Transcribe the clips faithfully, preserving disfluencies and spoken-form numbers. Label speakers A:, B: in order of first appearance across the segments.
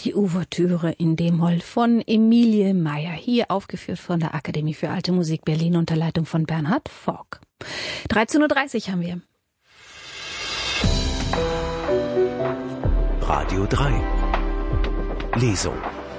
A: Die Ouvertüre in D-Moll von Emilie Meyer, hier aufgeführt von der Akademie für Alte Musik Berlin unter Leitung von Bernhard Fogg. dreizehn Uhr dreißig haben wir.
B: Radio drei. Lesung.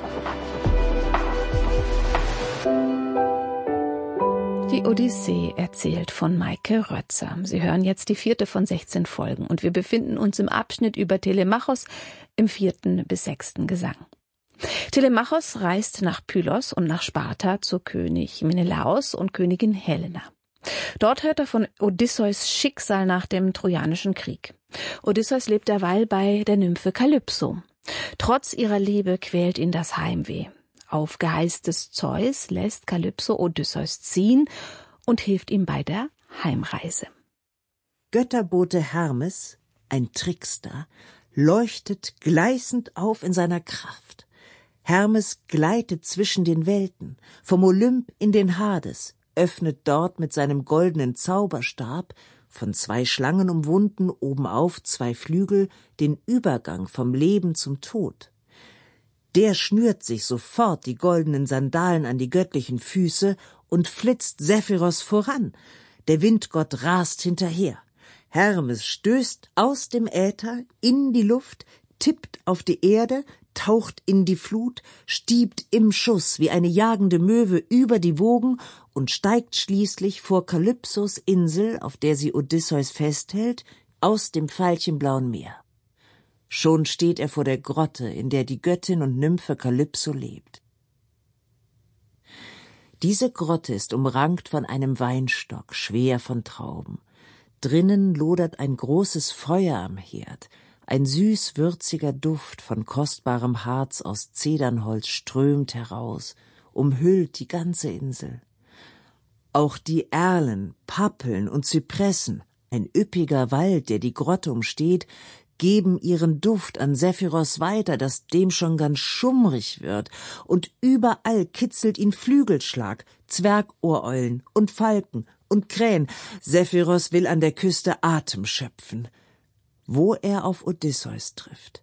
A: Die Odyssee erzählt von Maike Rötzer. Sie hören jetzt die vierte von sechzehn Folgen und wir befinden uns im Abschnitt über Telemachos im vierten bis sechsten Gesang. Telemachos reist nach Pylos und nach Sparta zu König Menelaos und Königin Helena. Dort hört er von Odysseus Schicksal nach dem Trojanischen Krieg. Odysseus lebt derweil bei der Nymphe Kalypso. Trotz ihrer Liebe quält ihn das Heimweh. Auf Geheiß des Zeus lässt Kalypso Odysseus ziehen und hilft ihm bei der Heimreise.
C: Götterbote Hermes, ein Trickster, leuchtet gleißend auf in seiner Kraft. Hermes gleitet zwischen den Welten, vom Olymp in den Hades, öffnet dort mit seinem goldenen Zauberstab, von zwei Schlangen umwunden, obenauf zwei Flügel, den Übergang vom Leben zum Tod. Der schnürt sich sofort die goldenen Sandalen an die göttlichen Füße und flitzt Sephiros voran. Der Windgott rast hinterher. Hermes stößt aus dem Äther in die Luft, tippt auf die Erde, taucht in die Flut, stiebt im Schuss wie eine jagende Möwe über die Wogen und steigt schließlich vor Kalypsos Insel, auf der sie Odysseus festhält, aus dem veilchenblauen Meer. Schon steht er vor der Grotte, in der die Göttin und Nymphe Kalypso lebt. Diese Grotte ist umrankt von einem Weinstock, schwer von Trauben. Drinnen lodert ein großes Feuer am Herd. Ein süß-würziger Duft von kostbarem Harz aus Zedernholz strömt heraus, umhüllt die ganze Insel. Auch die Erlen, Pappeln und Zypressen, ein üppiger Wald, der die Grotte umsteht, geben ihren Duft an Sephiros weiter, dass dem schon ganz schummrig wird, und überall kitzelt ihn Flügelschlag, Zwergohreulen und Falken und Krähen. Sephiros will an der Küste Atem schöpfen, wo er auf Odysseus trifft.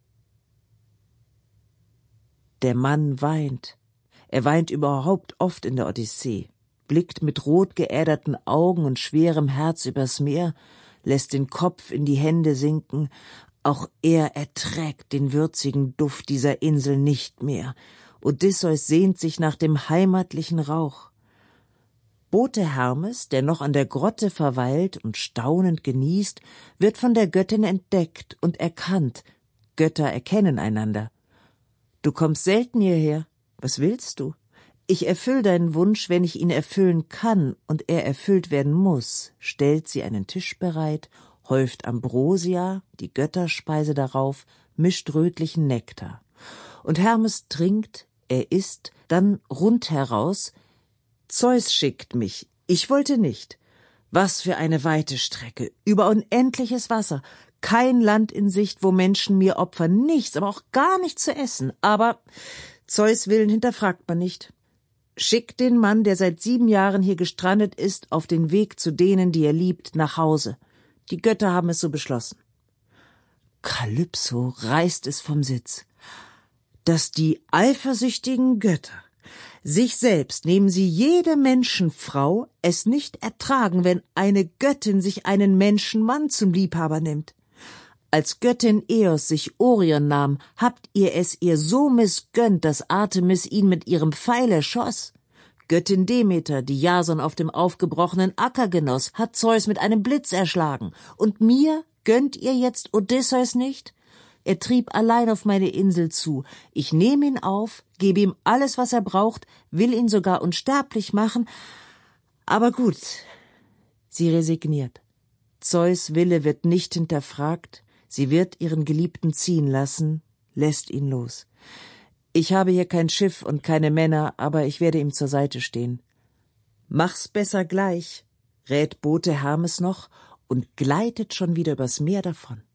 C: Der Mann weint. Er weint überhaupt oft in der Odyssee, blickt mit rot geäderten Augen und schwerem Herz übers Meer, lässt den Kopf in die Hände sinken. Auch er erträgt den würzigen Duft dieser Insel nicht mehr. Odysseus sehnt sich nach dem heimatlichen Rauch. Bote Hermes, der noch an der Grotte verweilt und staunend genießt, wird von der Göttin entdeckt und erkannt. Götter erkennen einander. »Du kommst selten hierher. Was willst du? Ich erfüll deinen Wunsch, wenn ich ihn erfüllen kann und er erfüllt werden muss«, stellt sie einen Tisch bereit, häuft Ambrosia, die Götterspeise darauf, mischt rötlichen Nektar. Und Hermes trinkt, er isst, dann rundheraus: »Zeus schickt mich, ich wollte nicht. Was für eine weite Strecke, über unendliches Wasser, kein Land in Sicht, wo Menschen mir opfern, nichts, aber auch gar nichts zu essen. Aber Zeus Willen hinterfragt man nicht. Schickt den Mann, der seit sieben Jahren hier gestrandet ist, auf den Weg zu denen, die er liebt, nach Hause. Die Götter haben es so beschlossen.« Kalypso reißt es vom Sitz. Dass die eifersüchtigen Götter sich selbst, nehmen sie jede Menschenfrau, es nicht ertragen, wenn eine Göttin sich einen Menschenmann zum Liebhaber nimmt. Als Göttin Eos sich Orion nahm, habt ihr es ihr so missgönnt, dass Artemis ihn mit ihrem Pfeil erschoss. Göttin Demeter, die Jason auf dem aufgebrochenen Acker genoss, hat Zeus mit einem Blitz erschlagen. Und mir gönnt ihr jetzt Odysseus nicht? Er trieb allein auf meine Insel zu. Ich nehme ihn auf, gebe ihm alles, was er braucht, will ihn sogar unsterblich machen. Aber gut, sie resigniert. Zeus' Wille wird nicht hinterfragt. Sie wird ihren Geliebten ziehen lassen, lässt ihn los. Ich habe hier kein Schiff und keine Männer, aber ich werde ihm zur Seite stehen. »Mach's besser gleich«, rät Bote Hermes noch und gleitet schon wieder übers Meer davon.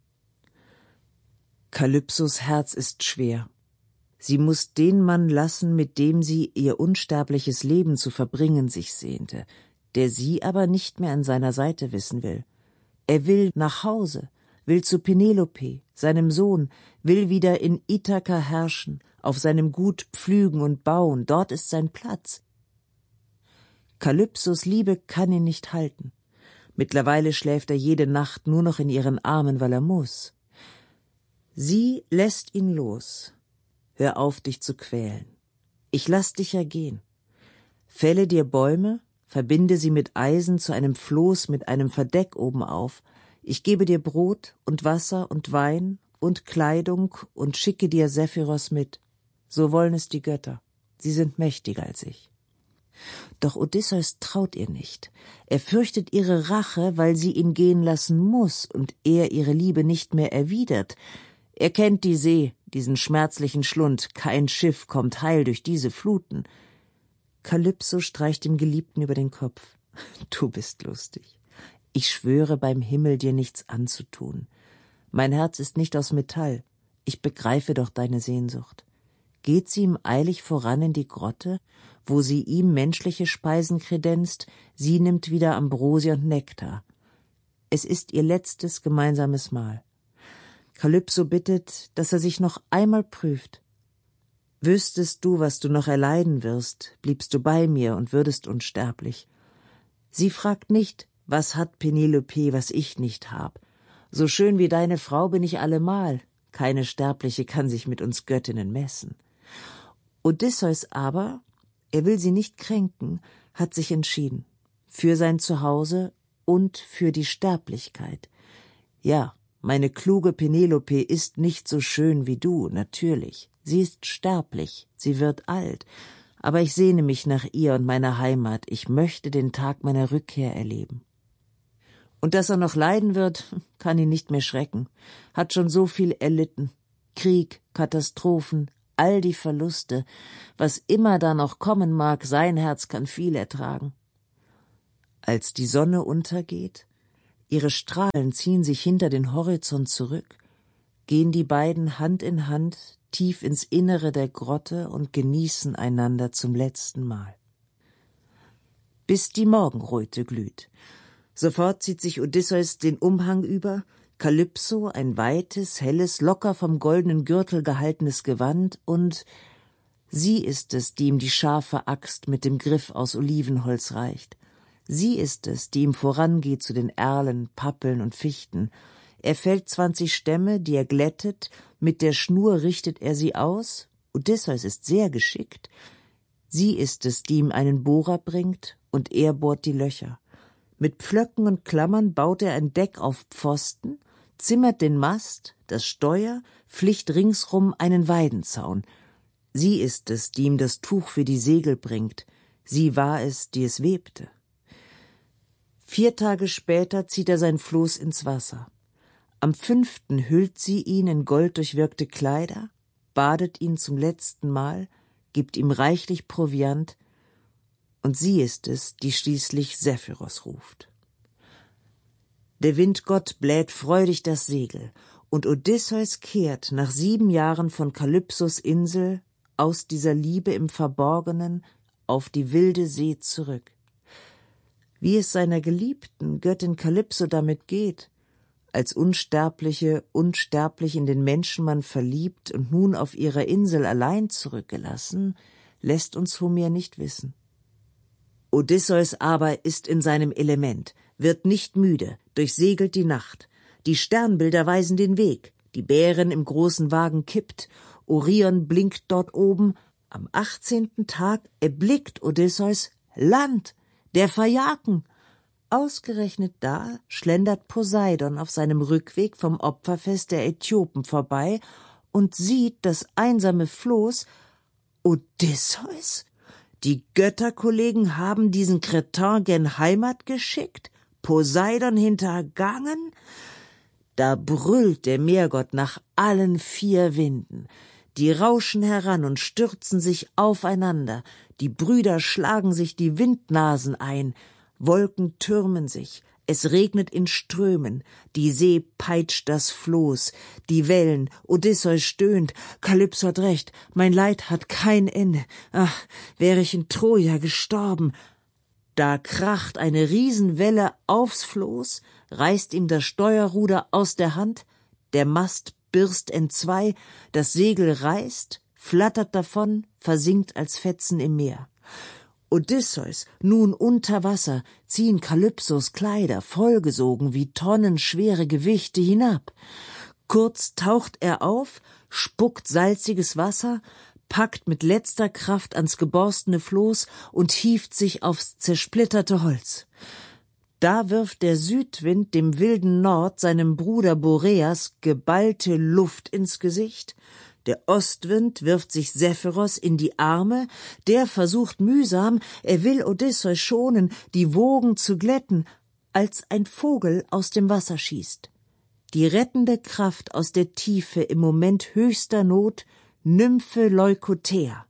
C: Kalypsos Herz ist schwer. Sie muß den Mann lassen, mit dem sie ihr unsterbliches Leben zu verbringen sich sehnte, der sie aber nicht mehr an seiner Seite wissen will. Er will nach Hause, will zu Penelope, seinem Sohn, will wieder in Ithaka herrschen, auf seinem Gut pflügen und bauen, dort ist sein Platz. Kalypsos Liebe kann ihn nicht halten. Mittlerweile schläft er jede Nacht nur noch in ihren Armen, weil er muss. Sie lässt ihn los. Hör auf, dich zu quälen. Ich lass dich ja gehen. Fälle dir Bäume, verbinde sie mit Eisen zu einem Floß mit einem Verdeck obenauf. Ich gebe dir Brot und Wasser und Wein und Kleidung und schicke dir Sephiros mit. So wollen es die Götter. Sie sind mächtiger als ich. Doch Odysseus traut ihr nicht. Er fürchtet ihre Rache, weil sie ihn gehen lassen muss und er ihre Liebe nicht mehr erwidert. Er kennt die See, diesen schmerzlichen Schlund. Kein Schiff kommt heil durch diese Fluten. Kalypso streicht dem Geliebten über den Kopf. Du bist lustig. Ich schwöre beim Himmel, dir nichts anzutun. Mein Herz ist nicht aus Metall. Ich begreife doch deine Sehnsucht. Geht sie ihm eilig voran in die Grotte, wo sie ihm menschliche Speisen kredenzt, sie nimmt wieder Ambrosie und Nektar. Es ist ihr letztes gemeinsames Mahl. Kalypso bittet, dass er sich noch einmal prüft. Wüsstest du, was du noch erleiden wirst, bliebst du bei mir und würdest unsterblich. Sie fragt nicht, was hat Penelope, was ich nicht hab. So schön wie deine Frau bin ich allemal. Keine Sterbliche kann sich mit uns Göttinnen messen. Odysseus aber, er will sie nicht kränken, hat sich entschieden. Für sein Zuhause und für die Sterblichkeit. Ja, meine kluge Penelope ist nicht so schön wie du, natürlich. Sie ist sterblich, sie wird alt. Aber ich sehne mich nach ihr und meiner Heimat. Ich möchte den Tag meiner Rückkehr erleben. Und dass er noch leiden wird, kann ihn nicht mehr schrecken. Hat schon so viel erlitten. Krieg, Katastrophen, all die Verluste. Was immer da noch kommen mag, sein Herz kann viel ertragen. Als die Sonne untergeht, ihre Strahlen ziehen sich hinter den Horizont zurück, gehen die beiden Hand in Hand tief ins Innere der Grotte und genießen einander zum letzten Mal. Bis die Morgenröte glüht. Sofort zieht sich Odysseus den Umhang über, Kalypso ein weites, helles, locker vom goldenen Gürtel gehaltenes Gewand, und sie ist es, die ihm die scharfe Axt mit dem Griff aus Olivenholz reicht. Sie ist es, die ihm vorangeht zu den Erlen, Pappeln und Fichten. Er fällt zwanzig Stämme, die er glättet, mit der Schnur richtet er sie aus. Odysseus ist sehr geschickt. Sie ist es, die ihm einen Bohrer bringt, und er bohrt die Löcher. Mit Pflöcken und Klammern baut er ein Deck auf Pfosten, zimmert den Mast, das Steuer, flicht ringsrum einen Weidenzaun. Sie ist es, die ihm das Tuch für die Segel bringt. Sie war es, die es webte. Vier Tage später zieht er sein Floß ins Wasser. Am fünften hüllt sie ihn in golddurchwirkte Kleider, badet ihn zum letzten Mal, gibt ihm reichlich Proviant, und sie ist es, die schließlich Sephiros ruft. Der Windgott bläht freudig das Segel, und Odysseus kehrt nach sieben Jahren von Kalypsos Insel aus dieser Liebe im Verborgenen auf die wilde See zurück. Wie es seiner geliebten Göttin Kalypso damit geht, als Unsterbliche unsterblich in den Menschenmann verliebt und nun auf ihrer Insel allein zurückgelassen, lässt uns Homer nicht wissen. Odysseus aber ist in seinem Element, wird nicht müde, durchsegelt die Nacht. Die Sternbilder weisen den Weg, die Bären im großen Wagen kippt, Orion blinkt dort oben. Am achtzehnten Tag erblickt Odysseus Land, der Phaiaken. Ausgerechnet da schlendert Poseidon auf seinem Rückweg vom Opferfest der Äthiopen vorbei und sieht das einsame Floß. Odysseus? Die Götterkollegen haben diesen Kretin gen Heimat geschickt? Poseidon hintergangen? Da brüllt der Meergott nach allen vier Winden. Die rauschen heran und stürzen sich aufeinander. Die Brüder schlagen sich die Windnasen ein. Wolken türmen sich. Es regnet in Strömen. Die See peitscht das Floß. Die Wellen. Odysseus stöhnt. Kalypso hat recht. Mein Leid hat kein Ende. Ach, wäre ich in Troja gestorben. Da kracht eine Riesenwelle aufs Floß, reißt ihm das Steuerruder aus der Hand. Der Mast birst entzwei. Das Segel reißt. flattert davon, versinkt als Fetzen im Meer. Odysseus, nun unter Wasser, ziehen Kalypsos Kleider, vollgesogen wie tonnenschwere Gewichte hinab. Kurz taucht er auf, spuckt salziges Wasser, packt mit letzter Kraft ans geborstene Floß und hieft sich aufs zersplitterte Holz. Da wirft der Südwind dem wilden Nord, seinem Bruder Boreas, geballte Luft ins Gesicht. Der Ostwind wirft sich Sephiros in die Arme, der versucht mühsam, er will Odysseus schonen, die Wogen zu glätten, als ein Vogel aus dem Wasser schießt. Die rettende Kraft aus der Tiefe im Moment höchster Not, Nymphe Leukothea.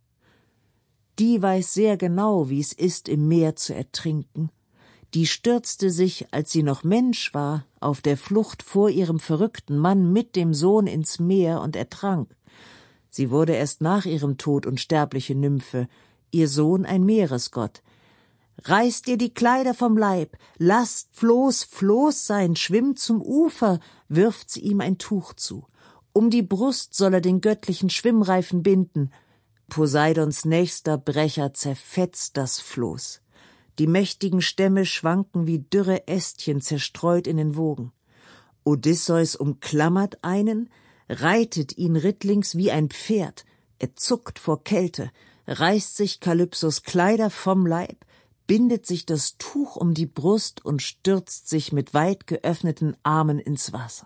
C: Die weiß sehr genau, wie es ist, im Meer zu ertrinken. Die stürzte sich, als sie noch Mensch war, auf der Flucht vor ihrem verrückten Mann mit dem Sohn ins Meer und ertrank. Sie wurde erst nach ihrem Tod unsterbliche Nymphe, ihr Sohn ein Meeresgott. »Reiß dir die Kleider vom Leib, lasst Floß Floß sein, schwimm zum Ufer«, wirft sie ihm ein Tuch zu. Um die Brust soll er den göttlichen Schwimmreifen binden. Poseidons nächster Brecher zerfetzt das Floß. Die mächtigen Stämme schwanken wie dürre Ästchen zerstreut in den Wogen. Odysseus umklammert einen, reitet ihn rittlings wie ein Pferd. Er zuckt vor Kälte, reißt sich Kalypsos Kleider vom Leib, bindet sich das Tuch um die Brust und stürzt sich mit weit geöffneten Armen ins Wasser.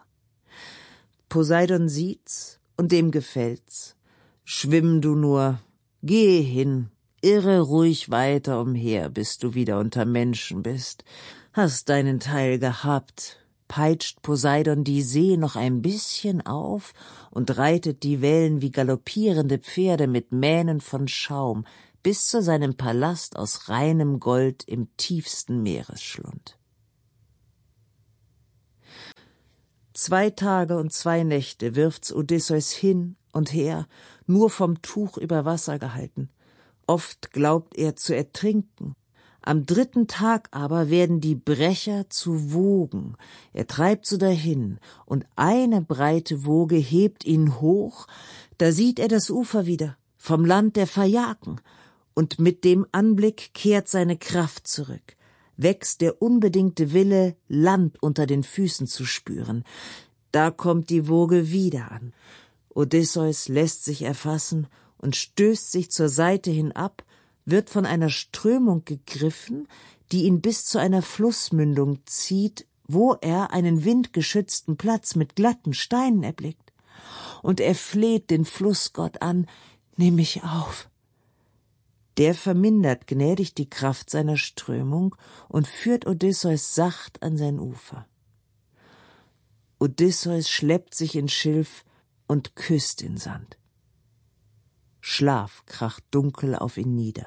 C: Poseidon sieht's und dem gefällt's. Schwimm du nur, geh hin, irre ruhig weiter umher, bis du wieder unter Menschen bist. Hast deinen Teil gehabt, peitscht Poseidon die See noch ein bisschen auf und reitet die Wellen wie galoppierende Pferde mit Mähnen von Schaum bis zu seinem Palast aus reinem Gold im tiefsten Meeresschlund. Zwei Tage und zwei Nächte wirft's Odysseus hin und her, nur vom Tuch über Wasser gehalten. Oft glaubt er zu ertrinken. Am dritten Tag aber werden die Brecher zu Wogen. Er treibt so dahin, und eine breite Woge hebt ihn hoch. Da sieht er das Ufer wieder, vom Land der Phaiaken, und mit dem Anblick kehrt seine Kraft zurück. Wächst der unbedingte Wille, Land unter den Füßen zu spüren. Da kommt die Woge wieder an. Odysseus lässt sich erfassen und stößt sich zur Seite hin ab, wird von einer Strömung gegriffen, die ihn bis zu einer Flussmündung zieht, wo er einen windgeschützten Platz mit glatten Steinen erblickt. Und er fleht den Flussgott an, »Nimm mich auf«. Der vermindert gnädig die Kraft seiner Strömung und führt Odysseus sacht an sein Ufer. Odysseus schleppt sich in Schilf und küsst den Sand. Schlaf kracht dunkel auf ihn nieder.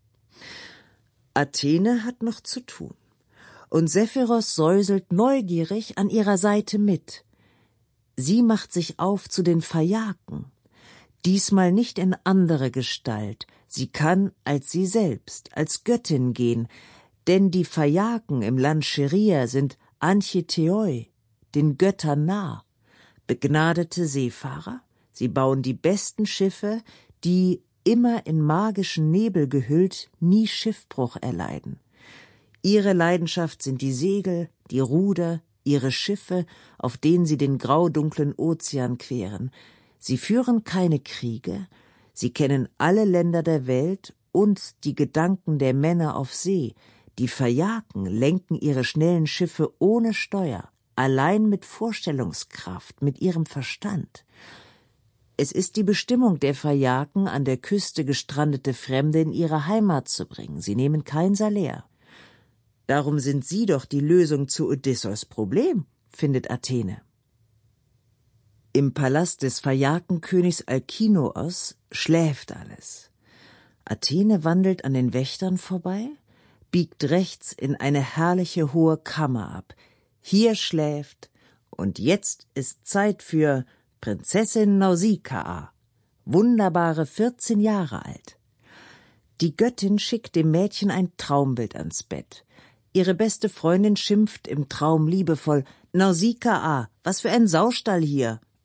C: Athene hat noch zu tun, und Sephiros säuselt neugierig an ihrer Seite mit. Sie macht sich auf zu den Phaiaken, diesmal nicht in andere Gestalt, sie kann als sie selbst, als Göttin gehen, denn die Phaiaken im Land Scheria sind Anchitheoi, den Göttern nah, begnadete Seefahrer. Sie bauen die besten Schiffe, die, immer in magischen Nebel gehüllt, nie Schiffbruch erleiden. Ihre Leidenschaft sind die Segel, die Ruder, ihre Schiffe, auf denen sie den graudunklen Ozean queren. Sie führen keine Kriege, sie kennen alle Länder der Welt und die Gedanken der Männer auf See. Die Phaiaken lenken ihre schnellen Schiffe ohne Steuer, allein mit Vorstellungskraft, mit ihrem Verstand. Es ist die Bestimmung der Phaiaken, an der Küste gestrandete Fremde in ihre Heimat zu bringen. Sie nehmen kein Salär. Darum sind sie doch die Lösung zu Odysseus Problem, findet Athene. Im Palast des Phaiakenkönigs Alkinoos schläft alles. Athene wandelt an den Wächtern vorbei, biegt rechts in eine herrliche hohe Kammer ab. Hier schläft, und jetzt ist Zeit für Prinzessin Nausikaa, wunderbare vierzehn Jahre alt. Die Göttin schickt dem Mädchen ein Traumbild ans Bett. Ihre beste Freundin schimpft im Traum liebevoll: »Nausikaa, was für ein Saustall hier!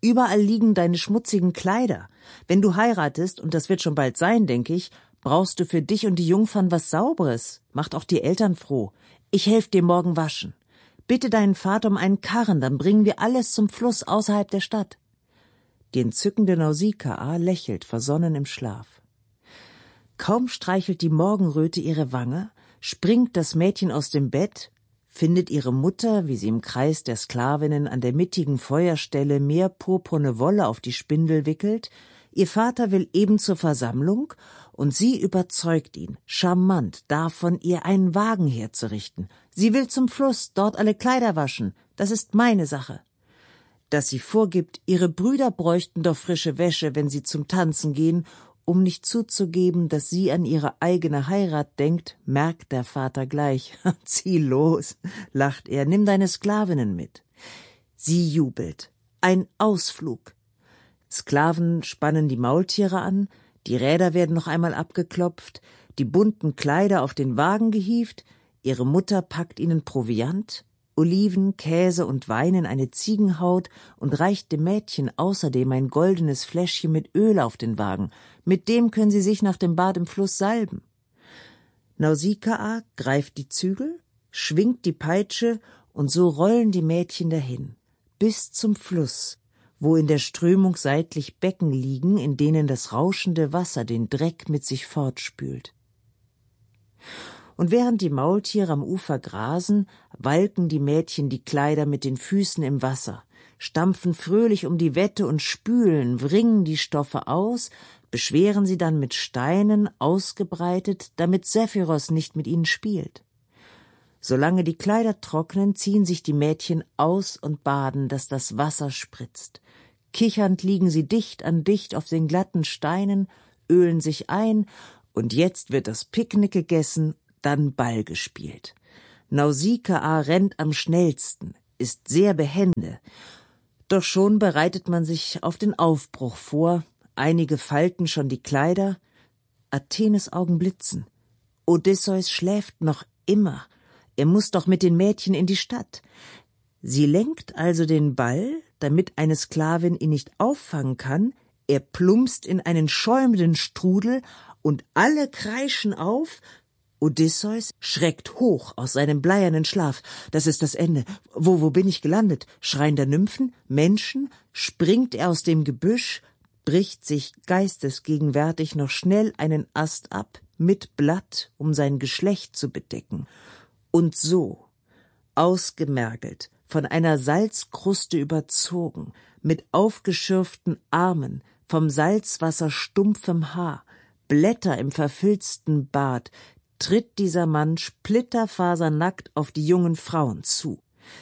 C: Überall liegen deine schmutzigen Kleider. Wenn du heiratest, und das wird schon bald sein, denke ich, brauchst du für dich und die Jungfern was Sauberes. Macht auch die Eltern froh. Ich helfe dir morgen waschen. Bitte deinen Vater um einen Karren, dann bringen wir alles zum Fluss außerhalb der Stadt. Die entzückende Nausikaa lächelt versonnen im Schlaf. Kaum streichelt die Morgenröte ihre Wange, springt das Mädchen aus dem Bett, findet ihre Mutter, wie sie im Kreis der Sklavinnen an der mittigen Feuerstelle mehr purpurne Wolle auf die Spindel wickelt, ihr Vater will eben zur Versammlung, und sie überzeugt ihn, charmant davon, ihr einen Wagen herzurichten. Sie will zum Fluss, dort alle Kleider waschen, das ist meine Sache. Dass sie vorgibt, ihre Brüder bräuchten doch frische Wäsche, wenn sie zum Tanzen gehen, um nicht zuzugeben, dass sie an ihre eigene Heirat denkt, merkt der Vater gleich. Zieh los, lacht er, nimm deine Sklavinnen mit. Sie jubelt. Ein Ausflug. Sklaven spannen die Maultiere an, die Räder werden noch einmal abgeklopft, die bunten Kleider auf den Wagen gehievt, ihre Mutter packt ihnen Proviant, Oliven, Käse und Wein in eine Ziegenhaut und reicht dem Mädchen außerdem ein goldenes Fläschchen mit Öl auf den Wagen. Mit dem können sie sich nach dem Bad im Fluss salben. Nausikaa greift die Zügel, schwingt die Peitsche, und so rollen die Mädchen dahin, bis zum Fluss, wo in der Strömung seitlich Becken liegen, in denen das rauschende Wasser den Dreck mit sich fortspült. Und während die Maultiere am Ufer grasen, walken die Mädchen die Kleider mit den Füßen im Wasser, stampfen fröhlich um die Wette und spülen, wringen die Stoffe aus, beschweren sie dann mit Steinen, ausgebreitet, damit Sephiros nicht mit ihnen spielt. Solange die Kleider trocknen, ziehen sich die Mädchen aus und baden, dass das Wasser spritzt. Kichernd liegen sie dicht an dicht auf den glatten Steinen, ölen sich ein, und jetzt wird das Picknick gegessen, dann Ball gespielt. Nausikaa rennt am schnellsten, ist sehr behende. Doch schon bereitet man sich auf den Aufbruch vor, einige falten schon die Kleider. Athenes Augen blitzen. Odysseus schläft noch immer. Er muss doch mit den Mädchen in die Stadt. Sie lenkt also den Ball, damit eine Sklavin ihn nicht auffangen kann. Er plumpst in einen schäumenden Strudel, und alle kreischen auf. Odysseus schreckt hoch aus seinem bleiernen Schlaf. Das ist das Ende. Wo, wo bin ich gelandet? Schreien der Nymphen? Menschen? Springt er aus dem Gebüsch? Bricht sich geistesgegenwärtig noch schnell einen Ast ab, mit Blatt, um sein Geschlecht zu bedecken. Und so, ausgemergelt, von einer Salzkruste überzogen, mit aufgeschürften Armen, vom Salzwasser stumpfem Haar, Blätter im verfilzten Bart, tritt dieser Mann splitterfasernackt auf die jungen Frauen zu.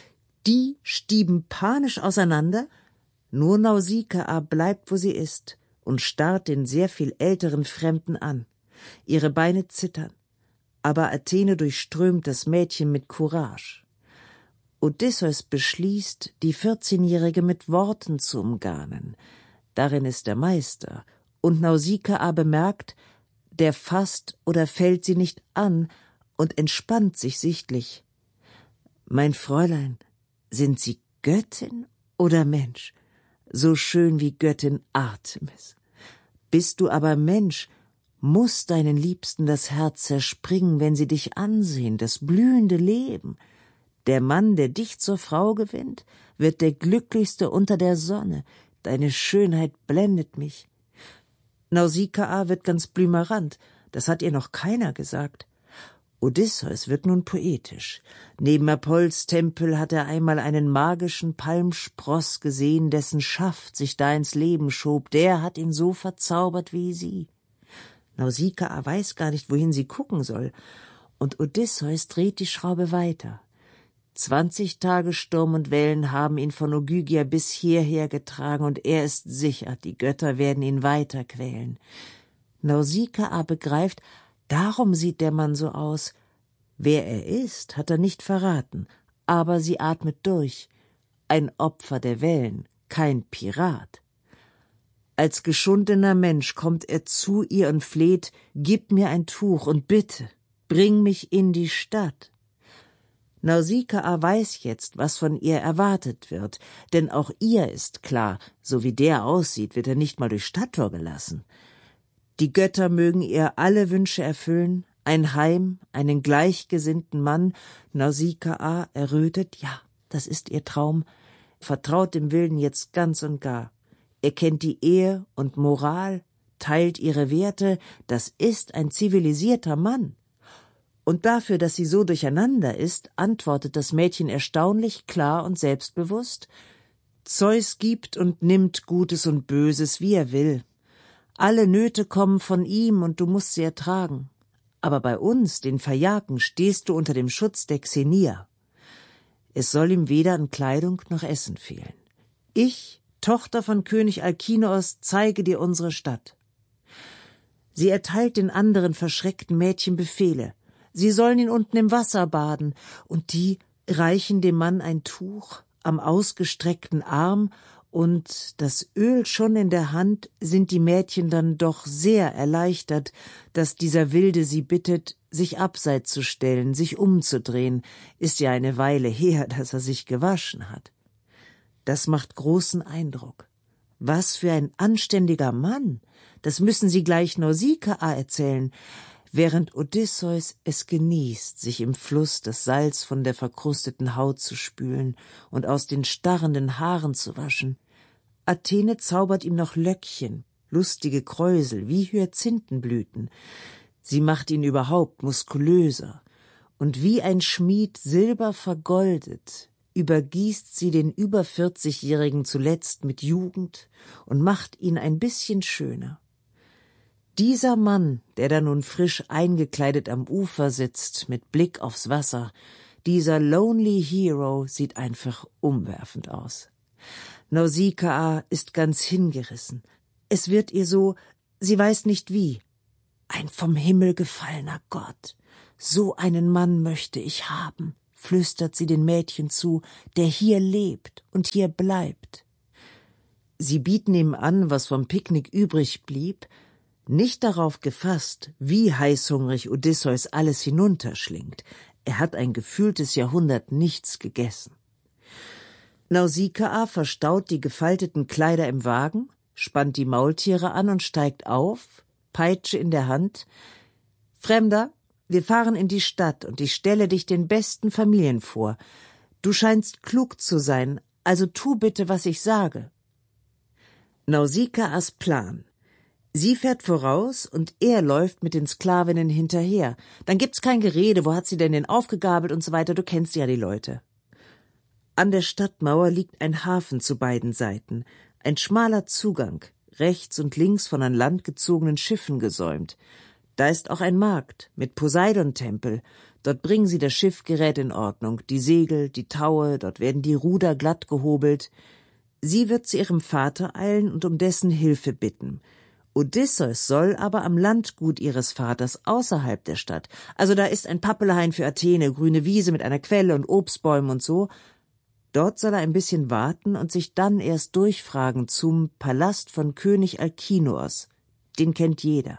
C: Die stieben panisch auseinander, nur Nausikaa bleibt, wo sie ist, und starrt den sehr viel älteren Fremden an. Ihre Beine zittern, aber Athene durchströmt das Mädchen mit Courage. Odysseus beschließt, die vierzehnjährige mit Worten zu umgarnen. Darin ist er Meister, und Nausikaa bemerkt, der fasst oder fällt sie nicht an und entspannt sich sichtlich. »Mein Fräulein, sind Sie Göttin oder Mensch? So schön wie Göttin Artemis. Bist du aber Mensch, muß deinen Liebsten das Herz zerspringen, wenn sie dich ansehen, das blühende Leben. Der Mann, der dich zur Frau gewinnt, wird der glücklichste unter der Sonne. Deine Schönheit blendet mich.« Nausikaa wird ganz blümerant, das hat ihr noch keiner gesagt. Odysseus wird nun poetisch. Neben Apolls Tempel hat er einmal einen magischen Palmspross gesehen, dessen Schaft sich da ins Leben schob. Der hat ihn so verzaubert wie sie. Nausikaa weiß gar nicht, wohin sie gucken soll, und Odysseus dreht die Schraube weiter. Zwanzig Tage Sturm und Wellen haben ihn von Ogygia bis hierher getragen, und er ist sicher, die Götter werden ihn weiter quälen. Nausikaa begreift, darum sieht der Mann so aus. Wer er ist, hat er nicht verraten, aber sie atmet durch. Ein Opfer der Wellen, kein Pirat. Als geschundener Mensch kommt er zu ihr und fleht, »Gib mir ein Tuch und bitte, bring mich in die Stadt.« Nausikaa weiß jetzt, was von ihr erwartet wird, denn auch ihr ist klar, so wie der aussieht, wird er nicht mal durchs Stadttor gelassen. Die Götter mögen ihr alle Wünsche erfüllen, ein Heim, einen gleichgesinnten Mann. Nausikaa errötet, ja, das ist ihr Traum, vertraut dem Wilden jetzt ganz und gar. Er kennt die Ehe und Moral, teilt ihre Werte, das ist ein zivilisierter Mann. Und dafür, dass sie so durcheinander ist, antwortet das Mädchen erstaunlich klar und selbstbewusst: Zeus gibt und nimmt Gutes und Böses, wie er will. Alle Nöte kommen von ihm und du musst sie ertragen. Aber bei uns, den Phaiaken, stehst du unter dem Schutz der Xenia. Es soll ihm weder an Kleidung noch Essen fehlen. Ich, Tochter von König Alkinoos, zeige dir unsere Stadt. Sie erteilt den anderen verschreckten Mädchen Befehle. Sie sollen ihn unten im Wasser baden, und die reichen dem Mann ein Tuch am ausgestreckten Arm, und das Öl schon in der Hand, sind die Mädchen dann doch sehr erleichtert, dass dieser Wilde sie bittet, sich abseits zu stellen, sich umzudrehen. Ist ja eine Weile her, dass er sich gewaschen hat. Das macht großen Eindruck. Was für ein anständiger Mann! Das müssen Sie gleich Nausikaa erzählen, während Odysseus es genießt, sich im Fluss das Salz von der verkrusteten Haut zu spülen und aus den starrenden Haaren zu waschen. Athene zaubert ihm noch Löckchen, lustige Kräusel wie Hyazinthenblüten. Sie macht ihn überhaupt muskulöser, und wie ein Schmied Silber vergoldet, übergießt sie den über vierzigjährigen zuletzt mit Jugend und macht ihn ein bisschen schöner. Dieser Mann, der da nun frisch eingekleidet am Ufer sitzt, mit Blick aufs Wasser, dieser Lonely Hero sieht einfach umwerfend aus. Nausikaa ist ganz hingerissen. Es wird ihr so, sie weiß nicht wie. Ein vom Himmel gefallener Gott. So einen Mann möchte ich haben, flüstert sie den Mädchen zu, der hier lebt und hier bleibt. Sie bieten ihm an, was vom Picknick übrig blieb, nicht darauf gefasst, wie heißhungrig Odysseus alles hinunterschlingt. Er hat ein gefühltes Jahrhundert nichts gegessen. Nausikaa verstaut die gefalteten Kleider im Wagen, spannt die Maultiere an und steigt auf, Peitsche in der Hand. »Fremder, wir fahren in die Stadt, und ich stelle dich den besten Familien vor. Du scheinst klug zu sein, also tu bitte, was ich sage.« Nausikaas Plan. Sie fährt voraus und er läuft mit den Sklavinnen hinterher. Dann gibt's kein Gerede, wo hat sie denn den aufgegabelt und so weiter, du kennst ja die Leute. An der Stadtmauer liegt ein Hafen zu beiden Seiten, ein schmaler Zugang, rechts und links von an Land gezogenen Schiffen gesäumt. Da ist auch ein Markt mit Poseidon-Tempel. Dort bringen sie das Schiffgerät in Ordnung, die Segel, die Taue, dort werden die Ruder glatt gehobelt. Sie wird zu ihrem Vater eilen und um dessen Hilfe bitten. Odysseus soll aber am Landgut ihres Vaters außerhalb der Stadt, also da ist ein Pappelhain für Athene, grüne Wiese mit einer Quelle und Obstbäumen und so. Dort soll er ein bisschen warten und sich dann erst durchfragen zum Palast von König Alkinoos. Den kennt jeder.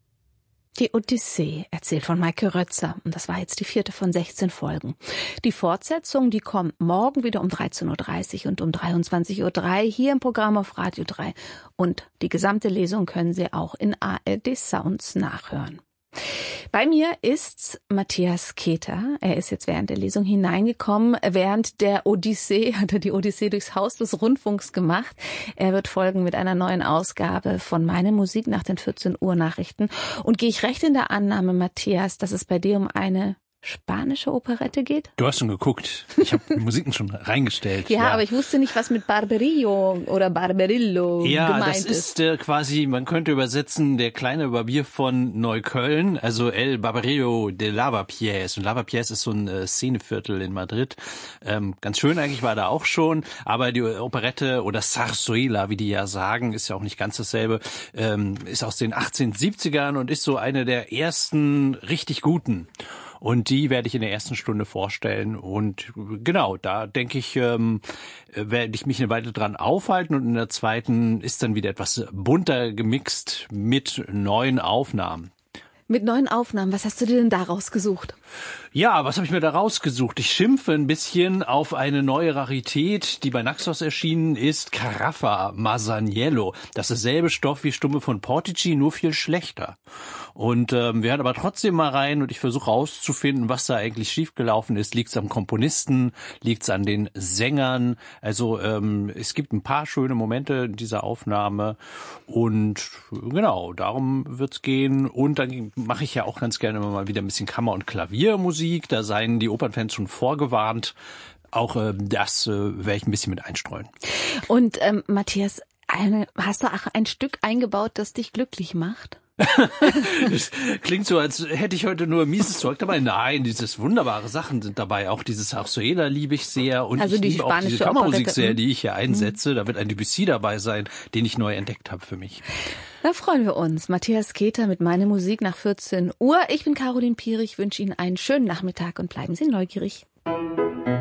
A: Die Odyssee, erzählt von Maike Rötzer. Und das war jetzt die vierte von sechzehn Folgen. Die Fortsetzung, die kommt morgen wieder um dreizehn Uhr dreißig und um dreiundzwanzig Uhr drei hier im Programm auf Radio drei. Und die gesamte Lesung können Sie auch in A R D Sounds nachhören. Bei mir ist Matthias Keter. Er ist jetzt während der Lesung hineingekommen. Während der Odyssee hat er die Odyssee durchs Haus des Rundfunks gemacht. Er wird folgen mit einer neuen Ausgabe von Meine Musik nach den vierzehn Uhr Nachrichten. Und gehe ich recht in der Annahme, Matthias, dass es bei dir um eine spanische Operette geht?
D: Du hast schon geguckt. Ich habe die Musiken schon reingestellt.
A: Ja, ja, aber ich wusste nicht, was mit Barberillo oder Barberillo
D: ja,
A: gemeint ist.
D: Ja, das ist äh, quasi, man könnte übersetzen, der kleine Barbier von Neukölln, also El Barberillo de Lavapiés. Und Lavapiés ist so ein äh, Szeneviertel in Madrid. Ähm, ganz schön eigentlich war da auch schon, aber die Operette oder Zarzuela, wie die ja sagen, ist ja auch nicht ganz dasselbe, ähm, ist aus den achtzehnhundertsiebzigern und ist so eine der ersten richtig guten. Und die werde ich in der ersten Stunde vorstellen. Und genau, da denke ich, ähm, werde ich mich eine Weile dran aufhalten. Und in der zweiten ist dann wieder etwas bunter gemixt mit neuen Aufnahmen.
A: Mit neuen Aufnahmen, was hast du dir denn da rausgesucht?
D: Ja, was habe ich mir da rausgesucht? Ich schimpfe ein bisschen auf eine neue Rarität, die bei Naxos erschienen ist, Carafa Masaniello. Das ist derselbe Stoff wie Stumme von Portici, nur viel schlechter. Und ähm, wir hören aber trotzdem mal rein und ich versuche rauszufinden, was da eigentlich schiefgelaufen ist. Liegt es am Komponisten? Liegt es an den Sängern? Also ähm, es gibt ein paar schöne Momente in dieser Aufnahme und genau, darum wird's gehen. Und dann mache ich ja auch ganz gerne immer mal wieder ein bisschen Kammer- und Klaviermusik. Da seien die Opernfans schon vorgewarnt. Auch äh, das äh, werde ich ein bisschen mit einstreuen.
A: Und ähm, Matthias, eine, hast du auch ein Stück eingebaut, das dich glücklich macht?
D: Das klingt so, als hätte ich heute nur mieses Zeug dabei. Nein, dieses wunderbare Sachen sind dabei. Auch dieses Zarzuela liebe ich sehr. Und
A: also
D: ich
A: die
D: liebe auch diese
A: spanische
D: Kammermusik
A: Operette.
D: sehr, die ich hier einsetze. Da wird ein Debussy dabei sein, den ich neu entdeckt habe für mich.
A: Da freuen wir uns. Matthias Keter mit Meine Musik nach vierzehn Uhr. Ich bin Caroline Pierich, wünsche Ihnen einen schönen Nachmittag und bleiben Sie neugierig.